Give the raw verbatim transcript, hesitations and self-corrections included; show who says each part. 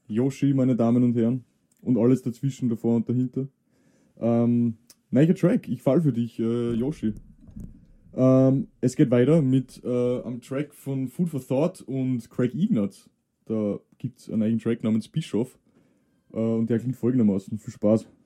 Speaker 1: Yoshi, meine Damen und Herren. Und alles dazwischen, davor und dahinter. Ähm, neuer Track, ich fall für dich, äh, Yoshi. Ähm, es geht weiter mit äh, einem Track von Food for Thought und Craig Ignatz. Da gibt es einen eigenen Track namens Bischof. Äh, und der klingt folgendermaßen. Viel Spaß.